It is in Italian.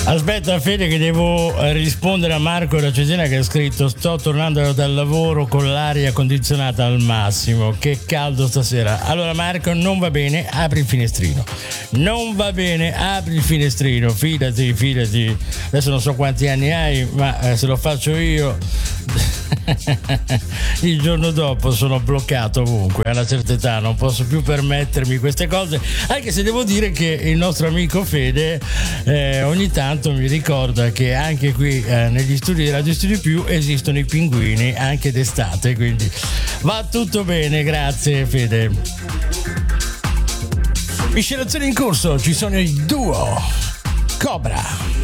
Aspetta Fede che devo rispondere a Marco da Cesena che ha scritto: sto tornando dal lavoro con l'aria condizionata al massimo, che caldo stasera. Allora Marco, non va bene, apri il finestrino. Non va bene, apri il finestrino, fidati. Adesso non so quanti anni hai, ma se lo faccio io il giorno dopo sono bloccato ovunque. A una certa età non posso più permettermi queste cose, anche se devo dire che il nostro amico Fede ogni tanto mi ricorda che anche qui negli studi di Radio Studio Più esistono i pinguini anche d'estate, quindi va tutto bene. Grazie Fede. Miscelazione in corso, ci sono i duo Cobra.